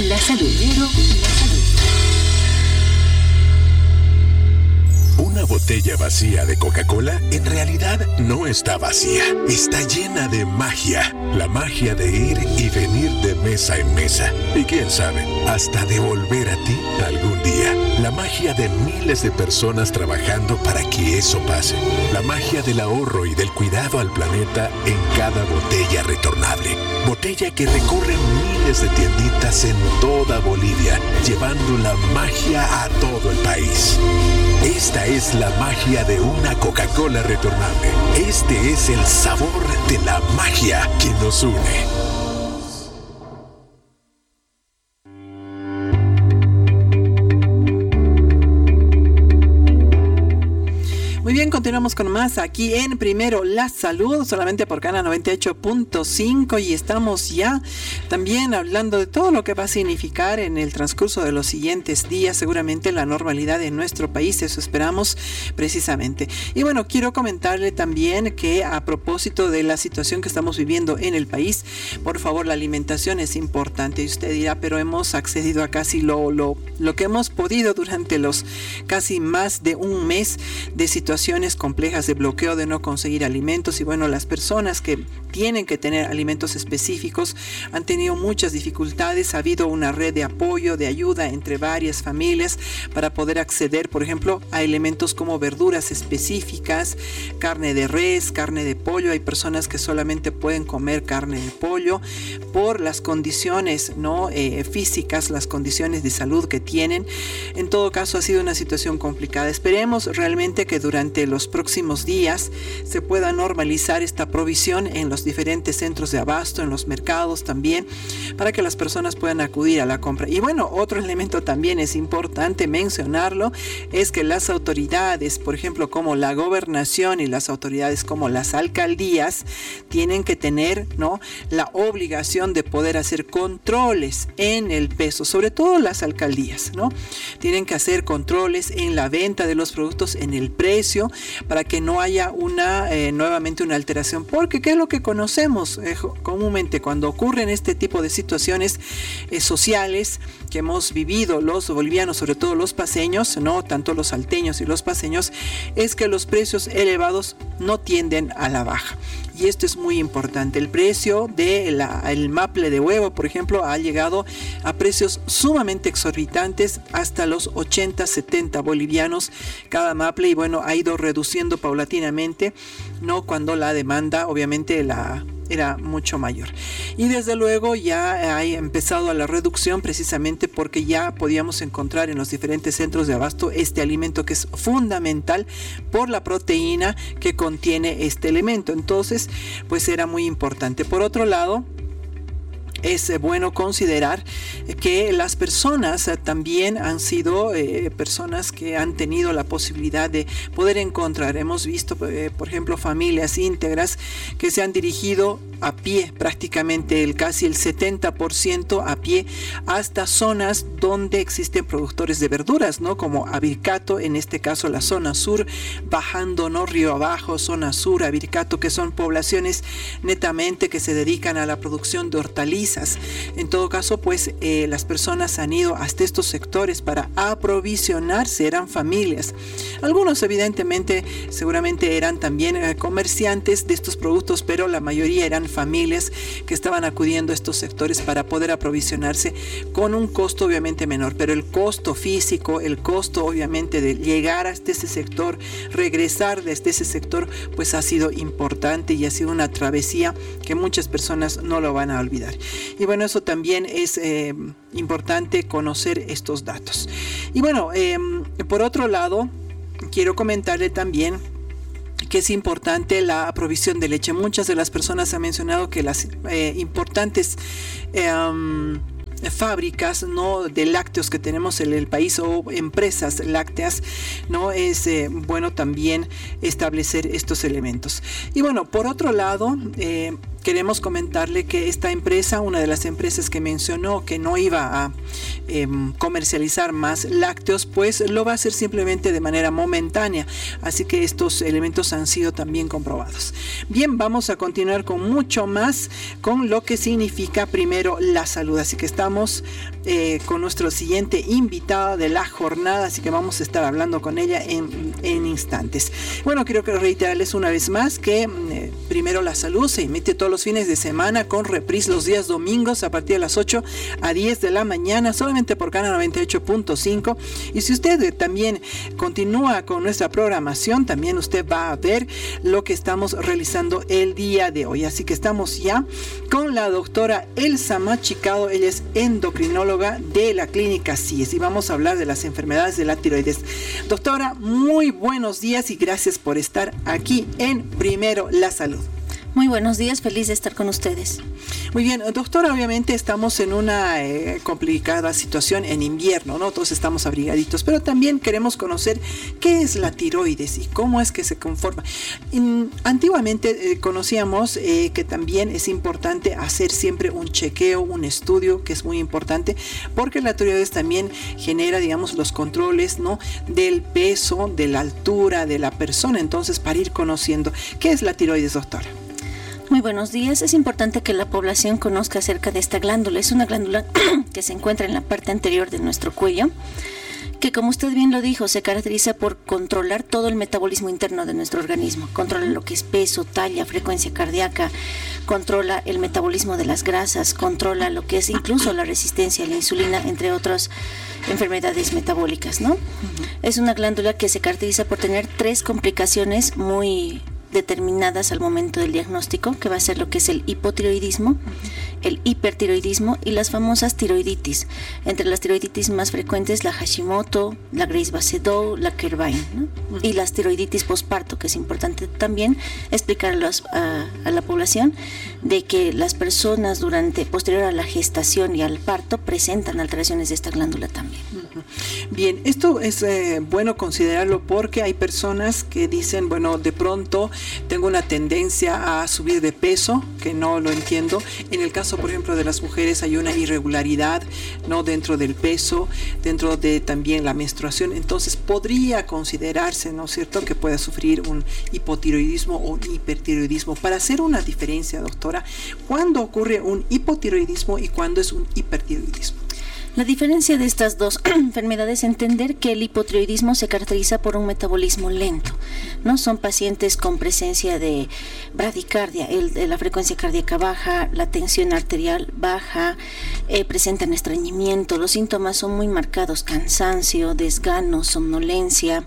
La salud. La salud. Una botella vacía de Coca-Cola en realidad no está vacía, está llena de magia. La magia de ir y venir de mesa en mesa. Y quién sabe, hasta de volver a ti algún día. La magia de miles de personas trabajando para que eso pase. La magia del ahorro y del cuidado al planeta en cada botella retornable. Botella que recorre miles de tienditas en toda Bolivia, llevando la magia a todo el país. Esta es la magia de una Coca-Cola retornable. Este es el sabor de la magia que nos une. Muy bien, continuamos con más aquí en Primero la Salud, solamente por Cana 98.5, y estamos ya también hablando de todo lo que va a significar en el transcurso de los siguientes días, seguramente la normalidad en nuestro país, eso esperamos precisamente. Y bueno, quiero comentarle también que a propósito de la situación que estamos viviendo en el país, por favor, la alimentación es importante. Y usted dirá, pero hemos accedido a casi lo que hemos podido durante los casi más de un mes de situaciones complejas de bloqueo, de no conseguir alimentos. Y bueno, las personas que tienen que tener alimentos específicos han tenido muchas dificultades. Ha habido una red de apoyo, de ayuda entre varias familias para poder acceder, por ejemplo, a elementos como verduras específicas, carne de res, carne de pollo. Hay personas que solamente pueden comer carne de pollo por las condiciones físicas, las condiciones de salud que tienen. En todo caso, ha sido una situación complicada. Esperemos realmente que durante los próximos días se pueda normalizar esta provisión en los diferentes centros de abasto, en los mercados también, para que las personas puedan acudir a la compra. Y bueno, otro elemento también es importante mencionarlo, es que las autoridades, por ejemplo, como la gobernación y las autoridades como las alcaldías, tienen que tener, la obligación de poder hacer controles en el peso, sobre todo las alcaldías, tienen que hacer controles en la venta de los productos, en el precio, para que no haya nuevamente una alteración, porque ¿qué es lo que conocemos comúnmente cuando ocurren este tipo de situaciones sociales que hemos vivido los bolivianos, sobre todo los paceños, tanto los salteños y los paceños? Es que los precios elevados no tienden a la baja. Y esto es muy importante. El precio del maple de huevo, por ejemplo, ha llegado a precios sumamente exorbitantes, hasta los 80, 70 bolivianos cada maple, y bueno, ha ido reduciendo paulatinamente, cuando la demanda obviamente era mucho mayor. Y desde luego ya ha empezado la reducción, precisamente porque ya podíamos encontrar en los diferentes centros de abasto este alimento que es fundamental por la proteína que contiene este elemento. Entonces, pues era muy importante. Por otro lado, es bueno considerar que las personas también han sido personas que han tenido la posibilidad de poder encontrar. Hemos visto, por ejemplo, familias íntegras que se han dirigido a pie, prácticamente casi el 70% a pie, hasta zonas donde existen productores de verduras, como Abircato, en este caso la zona sur, bajando río abajo, zona sur, Abircato, que son poblaciones netamente que se dedican a la producción de hortalizas. En todo caso, pues las personas han ido hasta estos sectores para aprovisionarse. Eran familias, algunos evidentemente seguramente eran también comerciantes de estos productos, pero la mayoría eran familias que estaban acudiendo a estos sectores para poder aprovisionarse con un costo obviamente menor, pero el costo físico, el costo obviamente de llegar hasta ese sector, regresar desde ese sector, pues ha sido importante y ha sido una travesía que muchas personas no lo van a olvidar. Y bueno, eso también es importante conocer estos datos. Y bueno, por otro lado, quiero comentarle también que es importante la provisión de leche. Muchas de las personas han mencionado que las importantes fábricas de lácteos que tenemos en el país, o empresas lácteas, es bueno también establecer estos elementos. Y bueno, por otro lado, queremos comentarle que esta empresa, una de las empresas que mencionó que no iba a comercializar más lácteos, pues lo va a hacer simplemente de manera momentánea. Así que estos elementos han sido también comprobados. Bien, vamos a continuar con mucho más, con lo que significa primero la salud. Así que estamos con nuestro siguiente invitada de la jornada, así que vamos a estar hablando con ella en instantes. Bueno, quiero reiterarles una vez más que primero la salud se emite todos los fines de semana con reprise los días domingos a partir de las 8 a 10 de la mañana, solamente por Cana 98.5. Y si usted también continúa con nuestra programación, también usted va a ver lo que estamos realizando el día de hoy. Así que estamos ya con la doctora Elsa Machicado. Ella es endocrinóloga de la clínica CIES y vamos a hablar de las enfermedades de la tiroides. Doctora, muy buenos días y gracias por estar aquí en Primero la Salud. Muy buenos días, feliz de estar con ustedes. Muy bien, doctora, obviamente estamos en una complicada situación en invierno, ¿no? Todos estamos abrigaditos, pero también queremos conocer qué es la tiroides y cómo es que se conforma. Antiguamente conocíamos que también es importante hacer siempre un chequeo, un estudio, que es muy importante, porque la tiroides también genera, digamos, los controles, ¿no?, del peso, de la altura de la persona. Entonces, para ir conociendo, ¿qué es la tiroides, doctora? Muy buenos días. Es importante que la población conozca acerca de esta glándula. Es una glándula que se encuentra en la parte anterior de nuestro cuello, que, como usted bien lo dijo, se caracteriza por controlar todo el metabolismo interno de nuestro organismo. Controla lo que es peso, talla, frecuencia cardíaca, controla el metabolismo de las grasas, controla lo que es incluso la resistencia a la insulina, entre otras enfermedades metabólicas, ¿no? Es una glándula que se caracteriza por tener 3 complicaciones muy determinadas al momento del diagnóstico, que va a ser lo que es el hipotiroidismo, el hipertiroidismo y las famosas tiroiditis. Entre las tiroiditis más frecuentes, la Hashimoto, la Graves-Basedow, la Kerbein, ¿no? Y las tiroiditis posparto, que es importante también explicar a la población de que las personas posterior a la gestación y al parto presentan alteraciones de esta glándula también. Bien, esto es bueno considerarlo porque hay personas que dicen, bueno, de pronto tengo una tendencia a subir de peso, que no lo entiendo. En el caso, por ejemplo, de las mujeres hay una irregularidad, ¿no?, dentro del peso, dentro de también la menstruación. Entonces podría considerarse, ¿no es cierto?, que pueda sufrir un hipotiroidismo o un hipertiroidismo. Para hacer una diferencia, doctora, ¿cuándo ocurre un hipotiroidismo y cuándo es un hipertiroidismo? La diferencia de estas dos enfermedades es entender que el hipotiroidismo se caracteriza por un metabolismo lento, ¿no? Son pacientes con presencia de bradicardia, la frecuencia cardíaca baja, la tensión arterial baja, presentan estreñimiento, los síntomas son muy marcados: cansancio, desgano, somnolencia,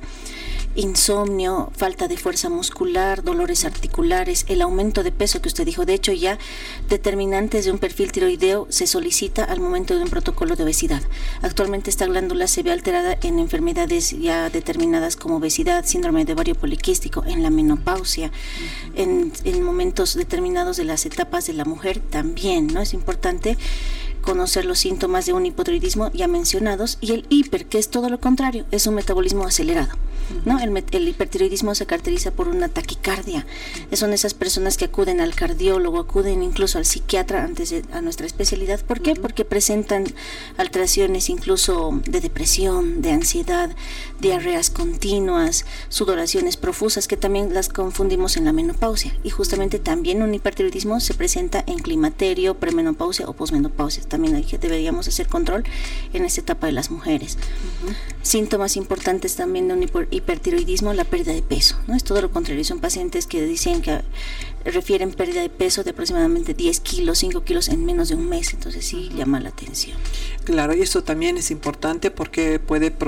insomnio, falta de fuerza muscular, dolores articulares, el aumento de peso que usted dijo. De hecho, ya determinantes de un perfil tiroideo se solicita al momento de un protocolo de obesidad. Actualmente esta glándula se ve alterada en enfermedades ya determinadas como obesidad, síndrome de ovario poliquístico, en la menopausia, en momentos determinados de las etapas de la mujer también, ¿no? Es importante conocer los síntomas de un hipotiroidismo ya mencionados, y el hiper, que es todo lo contrario, es un metabolismo acelerado, ¿no? El hipertiroidismo se caracteriza por una taquicardia. Son esas personas que acuden al cardiólogo, acuden incluso al psiquiatra antes a nuestra especialidad. ¿Por qué? Porque presentan alteraciones incluso de depresión, de ansiedad, diarreas continuas, sudoraciones profusas, que también las confundimos en la menopausia. Y justamente también un hipertiroidismo se presenta en climaterio, premenopausia o posmenopausia. También deberíamos hacer control en esta etapa de las mujeres. Síntomas importantes también de un hipertiroidismo: la pérdida de peso, ¿no? Es todo lo contrario, son pacientes que dicen que refieren pérdida de peso de aproximadamente 10 kilos, 5 kilos en menos de un mes. Entonces sí llama la atención. Claro, y eso también es importante porque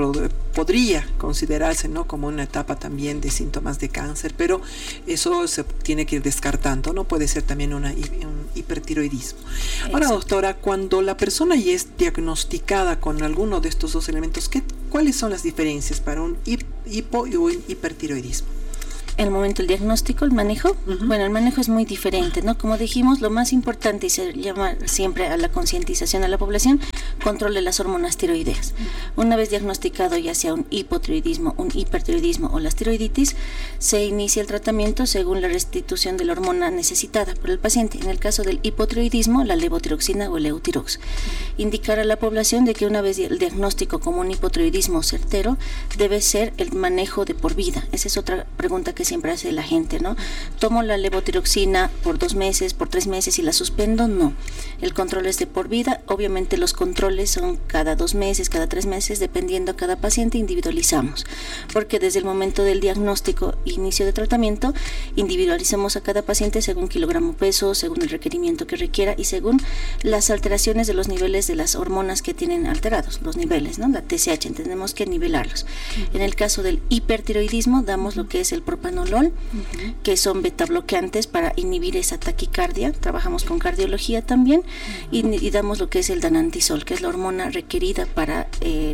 podría considerarse, ¿no?, como una etapa también de síntomas de cáncer, pero eso se tiene que ir descartando, ¿no? Puede ser también un hipertiroidismo. Ahora, doctora, cuando la persona ya es diagnosticada con alguno de estos dos elementos, ¿cuáles son las diferencias para un hipo y un hipertiroidismo? El momento del diagnóstico, el manejo. Bueno, el manejo es muy diferente, ¿no? Como dijimos, lo más importante, y se llama siempre a la concientización a la población, control de las hormonas tiroideas. Una vez diagnosticado ya sea un hipotiroidismo, un hipertiroidismo o la tiroiditis, se inicia el tratamiento según la restitución de la hormona necesitada por el paciente. En el caso del hipotiroidismo, la levotiroxina o el Eutirox. Indicar a la población de que una vez el diagnóstico como un hipotiroidismo certero, debe ser el manejo de por vida. Esa es otra pregunta que siempre hace la gente, ¿no? ¿Tomo la levotiroxina por 2 meses, por 3 meses y la suspendo? No. El control es de por vida. Obviamente los controles son cada 2 meses, cada 3 meses, dependiendo a cada paciente, individualizamos. Porque desde el momento del diagnóstico, inicio de tratamiento, individualizamos a cada paciente según kilogramo peso, según el requerimiento que requiera y según las alteraciones de los niveles de las hormonas que tienen alterados, los niveles, ¿no? La TSH, tenemos que nivelarlos. En el caso del hipertiroidismo, damos lo que es el propanolol, que son betabloqueantes para inhibir esa taquicardia. Trabajamos con cardiología también y damos lo que es el danantisol, que es la hormona requerida para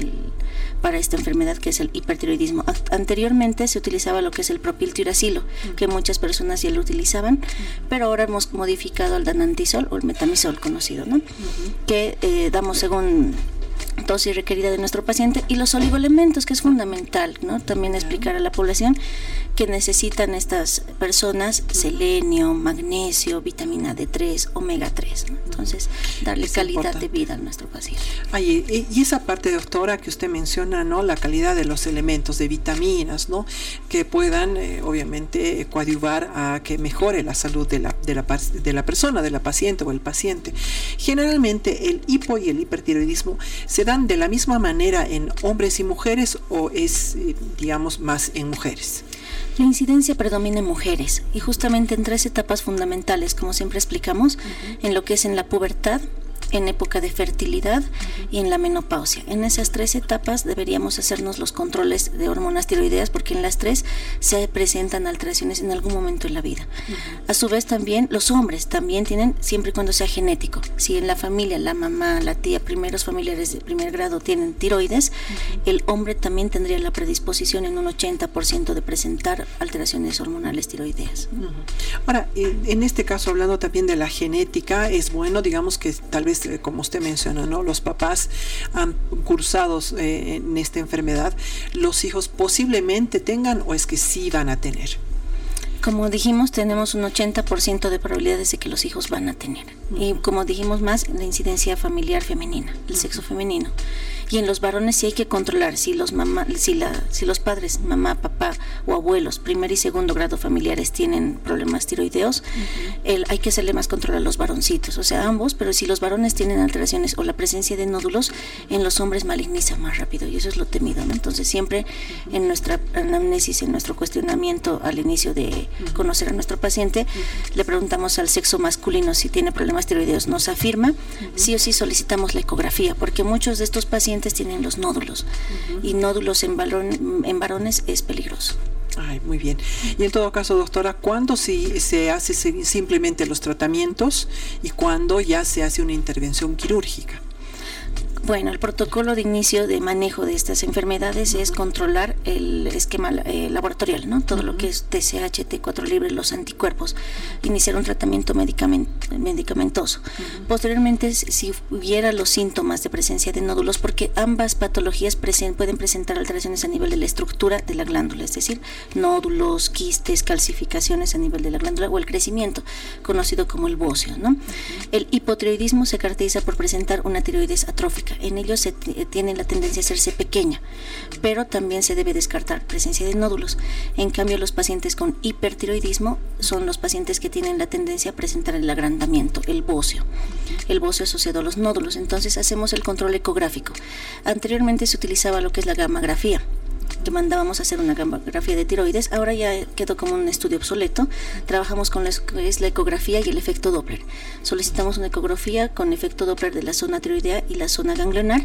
esta enfermedad que es el hipertiroidismo. Anteriormente se utilizaba lo que es el propiltiuracilo, que muchas personas ya lo utilizaban, pero ahora hemos modificado al danantisol o el metamizol conocido, ¿no? Que damos según dosis requerida de nuestro paciente, y los oligoelementos, que es fundamental, ¿no? También explicar a la población que necesitan estas personas selenio, magnesio, vitamina D3, omega 3, ¿no? Entonces, darle calidad de vida a nuestro paciente. Ay, y esa parte, doctora, que usted menciona, ¿no? La calidad de los elementos, de vitaminas, ¿no? Que puedan, obviamente, coadyuvar a que mejore la salud de la persona, de la paciente o el paciente. Generalmente, el hipo y el hipertiroidismo se dan de la misma manera en hombres y mujeres, o es, digamos, más en mujeres. La incidencia predomina en mujeres, y justamente en 3 etapas fundamentales, como siempre explicamos, en lo que es en la pubertad, en época de fertilidad y en la menopausia. En esas 3 etapas deberíamos hacernos los controles de hormonas tiroideas, porque en las 3 se presentan alteraciones en algún momento en la vida. A su vez también los hombres también tienen, siempre y cuando sea genético. Si en la familia, la mamá, la tía, primeros familiares de primer grado tienen tiroides, el hombre también tendría la predisposición en un 80% de presentar alteraciones hormonales tiroideas. Ahora, en este caso, hablando también de la genética, es bueno, digamos, que tal vez, como usted menciona, ¿no? Los papás han cursado en esta enfermedad, los hijos posiblemente tengan, o es que sí van a tener. Como dijimos, tenemos un 80% de probabilidades de que los hijos van a tener. Y como dijimos más, la incidencia familiar femenina, el sexo femenino. Y en los varones sí hay que controlar si los padres, mamá, papá o abuelos, primer y segundo grado familiares, tienen problemas tiroideos, hay que hacerle más control a los varoncitos, o sea, ambos, pero si los varones tienen alteraciones o la presencia de nódulos, en los hombres maligniza más rápido, y eso es lo temido, ¿no? Entonces siempre en nuestra anamnesis, en nuestro cuestionamiento al inicio de conocer a nuestro paciente, le preguntamos al sexo masculino si tiene problemas tiroideos, nos afirma, sí o sí solicitamos la ecografía, porque muchos de estos pacientes tienen los nódulos, y nódulos en varones es peligroso. Ay, muy bien. Y en todo caso, doctora, ¿cuándo se hace simplemente los tratamientos y cuándo ya se hace una intervención quirúrgica? Bueno, el protocolo de inicio de manejo de estas enfermedades es controlar el esquema laboratorial, ¿no? Todo lo que es TSH, T4 libre, los anticuerpos, iniciar un tratamiento medicamentoso. Posteriormente, si hubiera los síntomas de presencia de nódulos, porque ambas patologías pueden presentar alteraciones a nivel de la estructura de la glándula, es decir, nódulos, quistes, calcificaciones a nivel de la glándula o el crecimiento, conocido como el bóceo, ¿no? El hipotiroidismo se caracteriza por presentar una tiroides atrófica. En ellos se tiene la tendencia a hacerse pequeña, pero también se debe descartar presencia de nódulos. En cambio, los pacientes con hipertiroidismo son los pacientes que tienen la tendencia a presentar el agrandamiento, el bóceo asociado a los nódulos. Entonces hacemos el control ecográfico. Anteriormente se utilizaba lo que es la gammagrafía, que mandábamos a hacer una gammagrafía de tiroides. Ahora ya quedó como un estudio obsoleto. Trabajamos con es la ecografía y el efecto Doppler. Solicitamos una ecografía con efecto Doppler de la zona tiroidea y la zona ganglionar,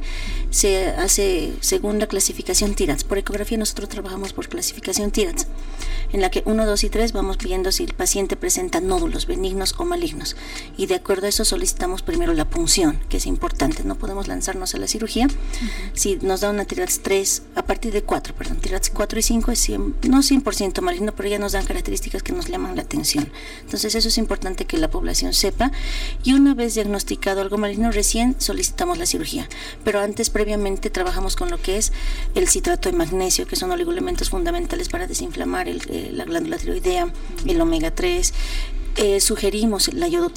se hace según la clasificación TIRADS. Por ecografía nosotros trabajamos por clasificación TIRADS, en la que 1, 2 y 3 vamos viendo si el paciente presenta nódulos benignos o malignos, y de acuerdo a eso solicitamos primero la punción, que es importante. No podemos lanzarnos a la cirugía. Si nos da una TIRADS 3, a partir de 4, TIRADS 4 y 5 es no 100% maligno, pero ya nos dan características que nos llaman la atención. Entonces eso es importante que la población sepa, y una vez diagnosticado algo maligno, recién solicitamos la cirugía. Pero antes, previamente, trabajamos con lo que es el citrato de magnesio, que son oligoelementos fundamentales para desinflamar la glándula tiroidea, el omega 3. Sugerimos la